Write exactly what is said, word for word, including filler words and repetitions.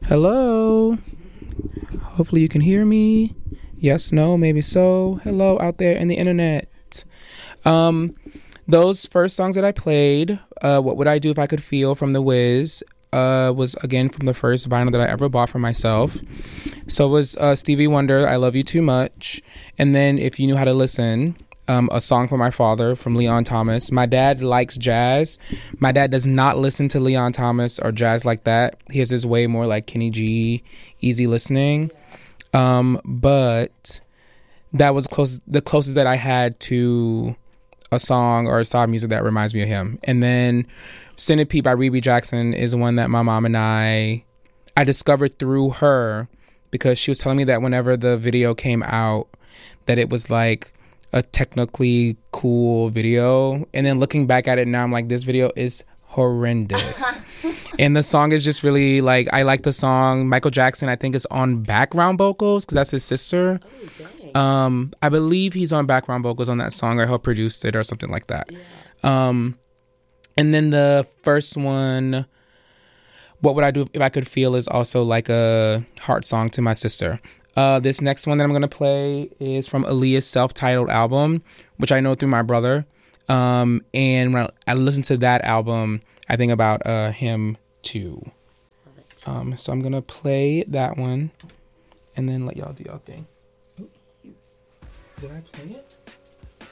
Hello. Hopefully you can hear me. Yes, no, maybe so. Hello out there in the internet. Um, those first songs that I played, uh, What Would I Do If I Could Feel from The Wiz, uh, was again from the first vinyl that I ever bought for myself. So it was uh, Stevie Wonder, I Love You Too Much. And then If You Knew How to Listen, um, a song for my father from Leon Thomas. My dad likes jazz. My dad does not listen to Leon Thomas or jazz like that. His is way more like Kenny G, easy listening. Um, but that was close, the closest that I had to a song or a style of music that reminds me of him. And then Centipede by Rebe Jackson is one that my mom and I, I discovered through her because she was telling me that whenever the video came out, that it was like a technically cool video. And then looking back at it now, I'm like, this video is horrendous. And the song is just really like, I like the song. Michael Jackson, I think, is on background vocals because that's his sister. Oh, dang. Um, I believe he's on background vocals on that song, or he'll produce it or something like that. Yeah. Um, and then the first one, What Would I Do If I Could Feel, is also like a heart song to my sister. Uh, this next one that I'm going to play is from Aaliyah's self-titled album, which I know through my brother. Um, and when I listen to that album, I think about uh, him too. Love it. Um, so I'm going to play that one and then let y'all do y'all thing. Did I play it?